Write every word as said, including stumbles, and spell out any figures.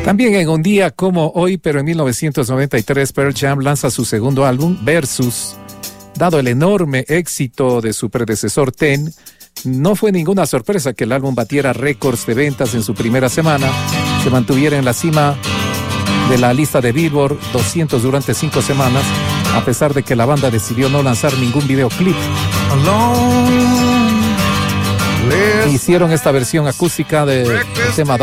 También en un día como hoy, pero en mil novecientos noventa y tres, Pearl Jam lanza su segundo álbum, Versus. Dado el enorme éxito de su predecesor Ten, no fue ninguna sorpresa que el álbum batiera récords de ventas en su primera semana, se mantuviera en la cima de la lista de Billboard doscientos durante cinco semanas, a pesar de que la banda decidió no lanzar ningún videoclip. Hicieron esta versión acústica del tema